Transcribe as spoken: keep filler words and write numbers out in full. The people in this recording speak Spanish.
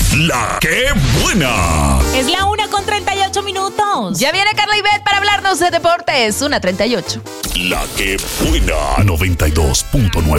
La que buena. Es la una con treinta y ocho minutos. Ya viene Carla y Beth para hablarnos de deportes. una treinta y ocho. La que buena. noventa y dos punto nueve.